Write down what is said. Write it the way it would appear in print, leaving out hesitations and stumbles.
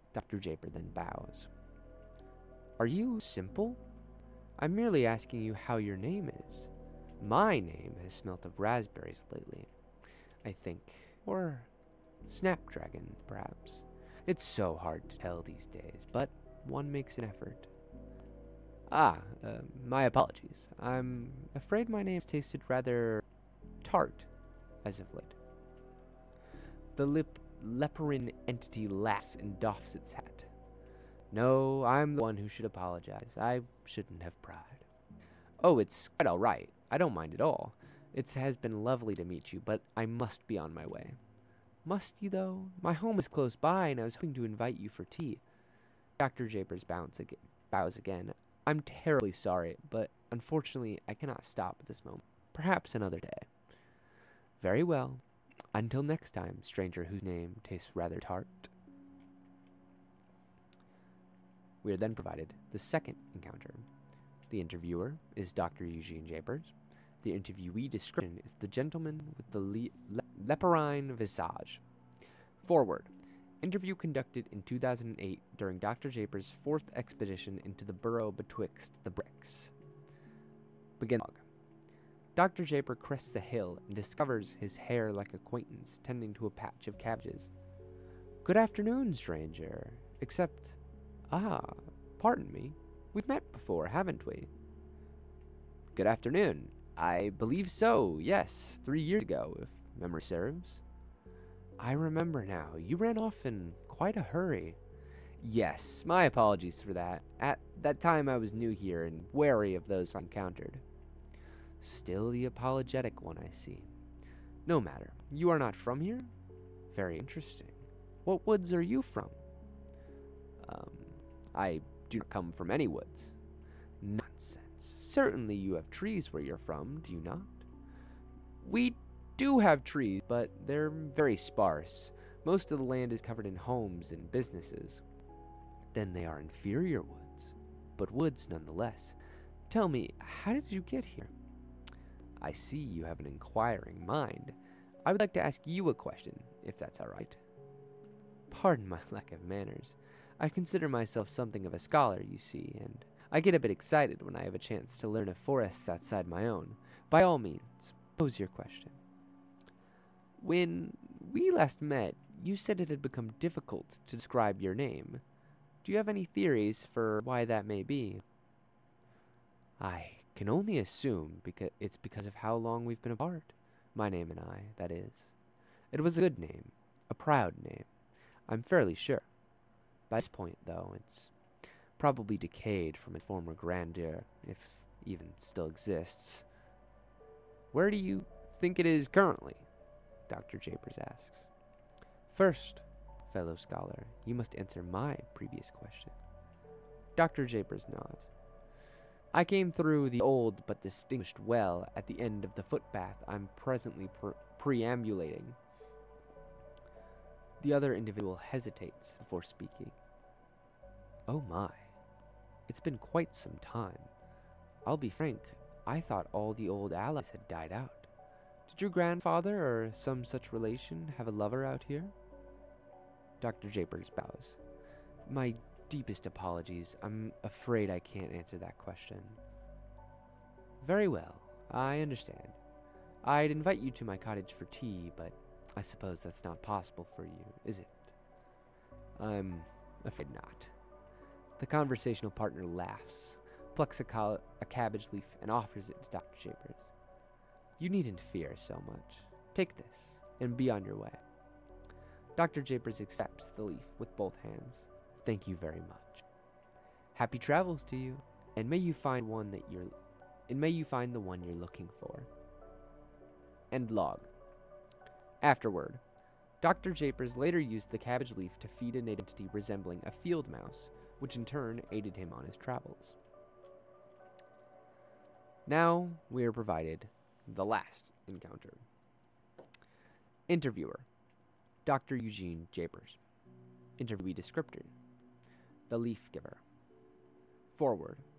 Dr. Japer then bows. Are you simple? I'm merely asking you how your name is. My name has smelt of raspberries lately, I think. Or snapdragon, perhaps. It's so hard to tell these days, but one makes an effort. My apologies. I'm afraid my name's tasted rather tart as of late. The leporine entity laughs and doffs its hat. No, I'm the one who should apologize. I shouldn't have pried. Oh, it's quite all right. I don't mind at all. It has been lovely to meet you, but I must be on my way. Must you, though? My home is close by, and I was hoping to invite you for tea. Dr. Japers bows again. I'm terribly sorry, but unfortunately I cannot stop at this moment. Perhaps another day. Very well. Until next time, stranger whose name tastes rather tart. We are then provided the second encounter. The interviewer is Dr. Eugene Japers. The interviewee description is the gentleman with the leporine visage. Forward. Interview conducted in 2008 during Dr. Japers' fourth expedition into the burrow betwixt the bricks. Begin log. Dr. Japer crests the hill and discovers his hair-like acquaintance tending to a patch of cabbages. Good afternoon, stranger. Except, pardon me. We've met before, haven't we? Good afternoon. I believe so, yes, 3 years ago, if memory serves. I remember now. You ran off in quite a hurry. Yes, my apologies for that. At that time I was new here and wary of those I encountered. Still the apologetic one, I see. No matter. You are not from here? Very interesting. What woods are you from? I do not come from any woods. Nonsense. Certainly you have trees where you're from, do you not? We do have trees, but they're very sparse. Most of the land is covered in homes and businesses. Then they are inferior woods, but woods nonetheless. Tell me, how did you get here? I see you have an inquiring mind. I would like to ask you a question, if that's all right. Pardon my lack of manners. I consider myself something of a scholar, you see, and I get a bit excited when I have a chance to learn of forests outside my own. By all means, pose your question. When we last met, you said it had become difficult to describe your name. Do you have any theories for why that may be? I can only assume it's because of how long we've been apart. My name and I, that is. It was a good name, a proud name. I'm fairly sure. By this point, though, it's probably decayed from its former grandeur, if even still exists. Where do you think it is currently? Dr. Japers asks. First, fellow scholar, you must answer my previous question. Dr. Japers nods. I came through the old but distinguished well at the end of the footpath I'm presently preambulating. The other individual hesitates before speaking. Oh my, it's been quite some time. I'll be frank, I thought all the old allies had died out. Did your grandfather or some such relation have a lover out here? Dr. Japers bows. My deepest apologies. I'm afraid I can't answer that question. Very well, I understand. I'd invite you to my cottage for tea, but I suppose that's not possible for you, is it? I'm afraid not. The conversational partner laughs, plucks a cabbage leaf, and offers it to Dr. Japers. You needn't fear so much. Take this, and be on your way. Dr. Japers accepts the leaf with both hands. Thank you very much. Happy travels to you, and may you find the one you're looking for. End log. Afterward, Dr. Japers later used the cabbage leaf to feed an entity resembling a field mouse, which in turn aided him on his travels. Now we are provided the last encounter. Interviewer, Dr. Eugene Japers. Interviewee descriptor, the leaf giver. Forward,